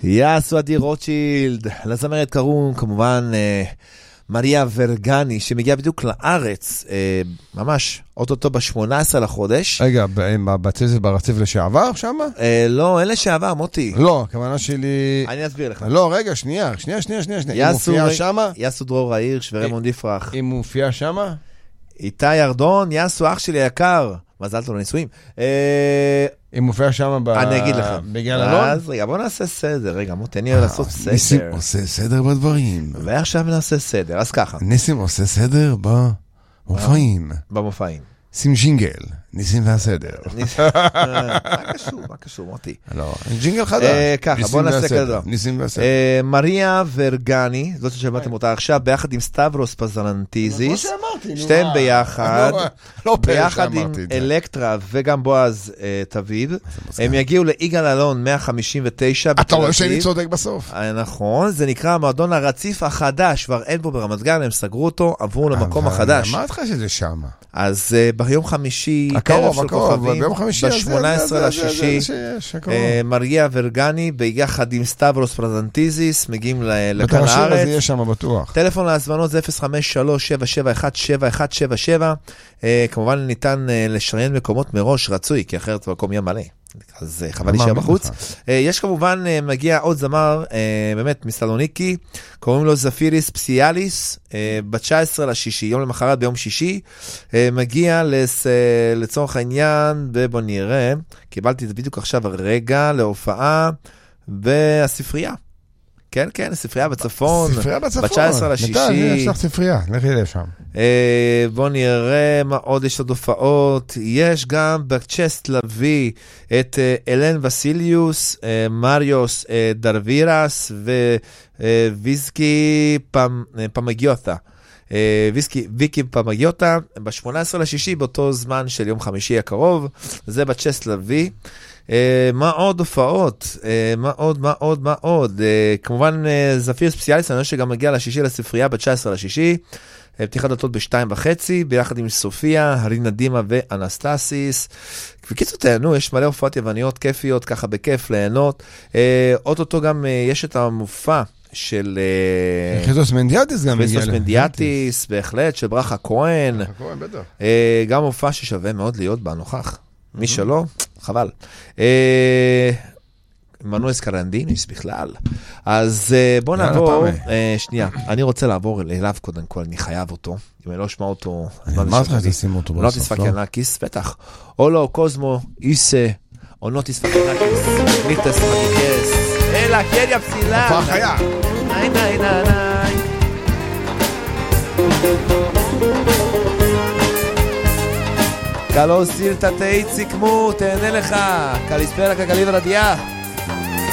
יאסו עדי רוטשילד, לזמרת קראו כמובן מריה ורגני, שמגיעה בדיוק לארץ, ממש, אוטוטו ב-18 לחודש. רגע, ברציף לשעבר שם? לא, אין לשעבר, מוטי. לא, הכוונה שלי... אני אסביר לך. לא, רגע, שנייה. היא מופיעה שם? יאסו דרור הירש ורמון יפרח. היא מופיעה שם? איתי ירדון, יאסו אח שלי היקר. מזל טוב לנישואים. היא מופיעה שם אני אגיד לך. בגלל אלון? אז רגע, בוא נעשה סדר. רגע, תן לי לעשות סדר. ניסים עושה סדר בדברים. ועכשיו נעשה סדר, אז ככה. ניסים עושה סדר במופעים. במופעים. שים ג'ינגל, ניסים והסדר. מה קשור, מוטי? לא, ג'ינגל חדש. ככה, בוא נעשה כזה. ניסים והסדר. מריה ורגני, זאת ששמעתם אותה עכשיו, ביחד עם סטברוס פזרנטיזיס. שתיהם ביחד. ביחד עם אלקטרה וגם בועז תביב. הם יגיעו ליגאל אלון 159. אתה רואה שאני צודק בסוף. נכון, זה נקרא המועדון הרציף החדש. כבר אין בו ברמת גן, הם סגרו אותו, עברו למקום החדש. מה אותך שזה שם? אז ביום חמישי, הקרוב, ביום חמישי, ב-18 לשישי, מריה ורגני, ביחד עם סטברוס פרזנטיזיס, מגיעים לכאן הארץ. זה יהיה שם בטוח. טלפון להזמנות זה 053-771-7177. כמובן ניתן לשריין מקומות מראש רצוי, כי אחרת מקום יהיה מלא. אז חבל להישאר בחוץ. יש כמובן, מגיע עוד זמר, באמת מסלוניקי, קוראים לו זפיריס פסיאליס, ב-19 לשישי, יום למחרת ביום שישי, מגיע לצורך העניין, ובוא נראה, קיבלתי את זה בדיוק עכשיו רגע, להופעה בספרייה. כן, כן, ספרייה בצפון. ספרייה בצפון. ב-19 לשישי. נתן, יש לך ספרייה, לכי לשם. בוא נראה מה עוד יש עוד הופעות. יש גם בצ'סט לוי את אלן וסיליוס, מריוס דרווירס וויזקי פמגיוטה. ויקי פמגיוטה, ב-18 לשישי, באותו זמן של יום חמישי הקרוב. זה בצ'סט לוי. מה עוד הופעות? מה עוד? כמובן זפיר ספציאליס, אני חושב שגם מגיע לשישי לספרייה ב-19 לשישי, פתיחת דלתות ב-2:30, ביחד עם סופיה, הרינה דימה ואנסטסיס. בקיצור תהנו, יש מלא הופעות יווניות כיפיות, ככה בכיף ליהנות. אוטוטו גם יש את המופע של חיסוס מנדיאטיס גם חיסוס מנדיאטיס, בהחלט, של ברכה כהן. גם מופע ששווה מאוד להיות בה נוכח. מי שלא, חבל. מנואס קרנדיניס בכלל. אז בוא נעבור, שנייה, אני רוצה לעבור אליו קודם כל, אני חייב אותו, אם אני לא אשמע אותו, אני אמרת לך שתשים אותו בסוף, לא תספקנקיס, בטח, אולו קוזמו, איסה, או לא תספקנקיס, מיטס מניקס, אלא קריה פסילה, הופעה חיה. ניי ניי ניי ניי. קלו סיר תתי ציקמו, תהנה לך, קליספרה כקלי ורדיה.